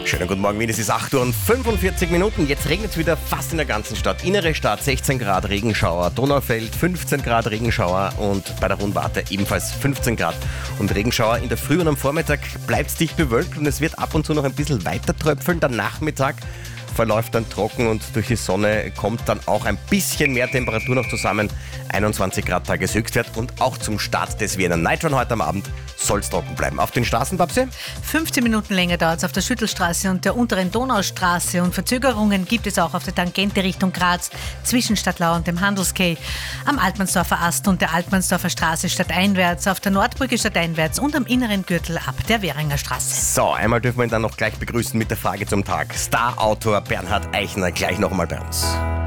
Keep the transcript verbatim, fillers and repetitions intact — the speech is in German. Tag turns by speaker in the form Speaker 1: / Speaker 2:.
Speaker 1: Schönen guten Morgen, Wien. Es ist acht Uhr und fünfundvierzig Minuten. Jetzt regnet es wieder fast in der ganzen Stadt. Innere Stadt sechzehn Grad Regenschauer, Donaufeld fünfzehn Grad Regenschauer und bei der Hohen Warte ebenfalls fünfzehn Grad und Regenschauer. In der Früh und am Vormittag bleibt es dicht bewölkt und es wird ab und zu noch ein bisschen weiter tröpfeln. Der Nachmittag verläuft dann trocken und durch die Sonne kommt dann auch ein bisschen mehr Temperatur noch zusammen. einundzwanzig Grad Tageshöchstwert und auch zum Start des Wiener Night Run heute am Abend soll es trocken bleiben. Auf den Straßen, Babsi?
Speaker 2: fünfzehn Minuten länger dauert es auf der Schüttelstraße und der unteren Donaustraße und Verzögerungen gibt es auch auf der Tangente Richtung Graz zwischen Stadtlau und dem Handelskay, am Altmannsdorfer Ast und der Altmannsdorfer Straße stadteinwärts, auf der Nordbrücke stadteinwärts und am inneren Gürtel ab der Währinger Straße.
Speaker 1: So, einmal dürfen wir ihn dann noch gleich begrüßen mit der Frage zum Tag. Star-Autor Bernhard Eichner gleich noch einmal bei uns.